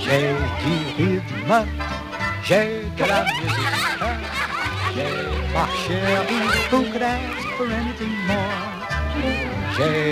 J'ai du rythme, j'ai de la musique, j'ai ma chérie, who could ask for anything more? J'ai